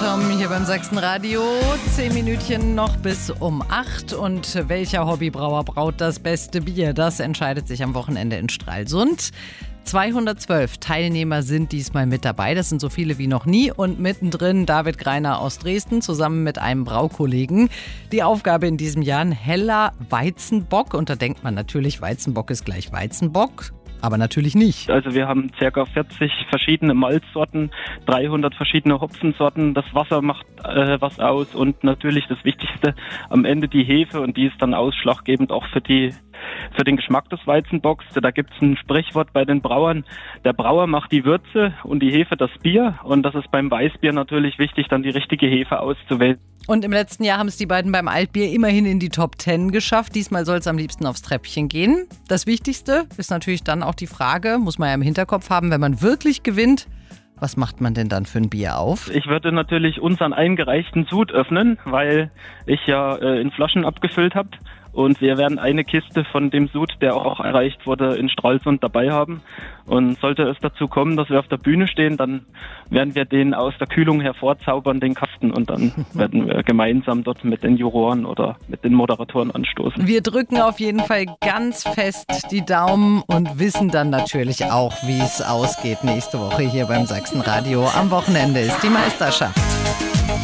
Tom hier beim Sachsenradio. 10 Minütchen noch bis um 8. Und welcher Hobbybrauer braut das beste Bier? Das entscheidet sich am Wochenende in Stralsund. 212 Teilnehmer sind diesmal mit dabei. Das sind so viele wie noch nie. Und mittendrin David Greiner aus Dresden zusammen mit einem Braukollegen. Die Aufgabe in diesem Jahr: ein heller Weizenbock. Und da denkt man natürlich, Weizenbock ist gleich Weizenbock. Aber natürlich nicht. Also wir haben ca. 40 verschiedene Malzsorten, 300 verschiedene Hopfensorten. Das Wasser macht was aus und natürlich das Wichtigste am Ende die Hefe, und die ist dann ausschlaggebend auch für den Geschmack des Weizenbocks. Da gibt es ein Sprichwort bei den Brauern: Der Brauer macht die Würze und die Hefe das Bier. Und das ist beim Weißbier natürlich wichtig, dann die richtige Hefe auszuwählen. Und im letzten Jahr haben es die beiden beim Altbier immerhin in die Top 10 geschafft. Diesmal soll es am liebsten aufs Treppchen gehen. Das Wichtigste ist natürlich dann auch die Frage, muss man ja im Hinterkopf haben, wenn man wirklich gewinnt: Was macht man denn dann für ein Bier auf? Ich würde natürlich unseren eingereichten Sud öffnen, weil ich ja in Flaschen abgefüllt habe. Und wir werden eine Kiste von dem Sud, der auch erreicht wurde, in Stralsund dabei haben. Und sollte es dazu kommen, dass wir auf der Bühne stehen, dann werden wir den aus der Kühlung hervorzaubern, den Kasten. Und dann werden wir gemeinsam dort mit den Juroren oder mit den Moderatoren anstoßen. Wir drücken auf jeden Fall ganz fest die Daumen und wissen dann natürlich auch, wie es ausgeht nächste Woche hier beim Sachsenradio. Am Wochenende ist die Meisterschaft.